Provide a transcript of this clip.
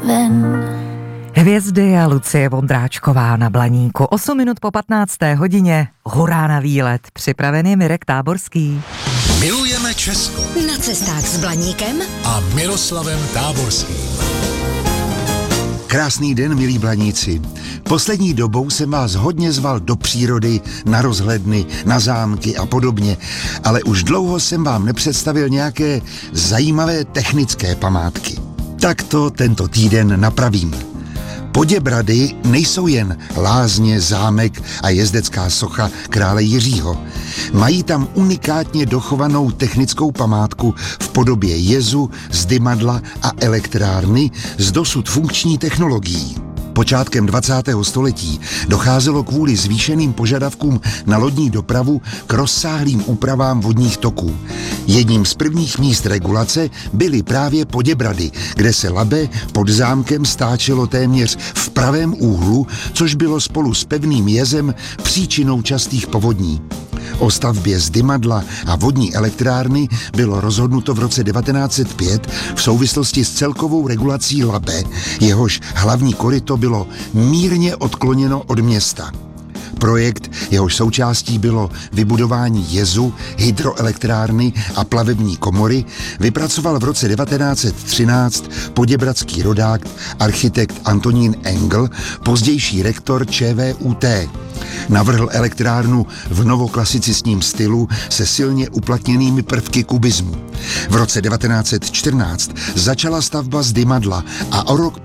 ven. Hvězdy a Lucie Vondráčková na Blaníku. 8 minut po 15. hodině. Hurá na výlet. Připraven je Mirek Táborský. Milujeme Česko. Na cestách s Blaníkem A Miroslavem Táborským. Krásný den, milí Blaníci. Poslední dobou jsem vás hodně zval do přírody, na rozhledny, na zámky a podobně, ale už dlouho jsem vám nepředstavil nějaké zajímavé technické památky. Tak to tento týden napravím. Poděbrady nejsou jen lázně, zámek a jezdecká socha krále Jiřího. Mají tam unikátně dochovanou technickou památku v podobě jezu, zdymadla a elektrárny s dosud funkční technologií. Počátkem 20. století docházelo kvůli zvýšeným požadavkům na lodní dopravu k rozsáhlým úpravám vodních toků. Jedním z prvních míst regulace byly právě Poděbrady, kde se Labe pod zámkem stáčelo téměř v pravém úhlu, což bylo spolu s pevným jezem příčinou častých povodní. O stavbě zdymadla a vodní elektrárny bylo rozhodnuto v roce 1905 v souvislosti s celkovou regulací Labe, jehož hlavní koryto bylo mírně odkloněno od města. Projekt, jehož součástí bylo vybudování jezu, hydroelektrárny a plavební komory, vypracoval v roce 1913 poděbradský rodák architekt Antonín Engl, pozdější rektor ČVUT. Navrhl elektrárnu v novoklasicistním stylu se silně uplatněnými prvky kubismu. V roce 1914 začala stavba zdymadla a o rok